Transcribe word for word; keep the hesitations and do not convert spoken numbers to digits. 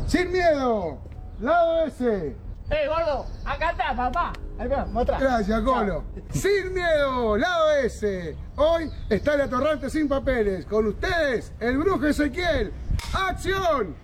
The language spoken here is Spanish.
Sin miedo, lado ese. ¡Eh, gordo! ¡Acá está, papá! Ahí va, muestra. Gracias, Colo. Sin miedo, lado ese. Hoy está el atorrante sin papeles. Con ustedes, el brujo Ezequiel. ¡Acción!